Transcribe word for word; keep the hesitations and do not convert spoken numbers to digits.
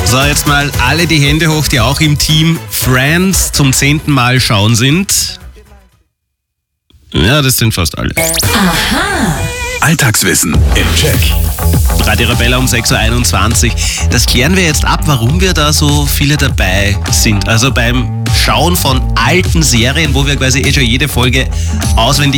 So, jetzt mal alle die Hände hoch, die auch im Team Friends zum zehnten Mal schauen sind. Ja, das sind fast alle. Aha. Alltagswissen im Check. Radio Arabella um sechs Uhr einundzwanzig. Das klären wir jetzt ab, warum wir da so viele dabei sind. Also beim Schauen von alten Serien, wo wir quasi eh schon jede Folge auswendig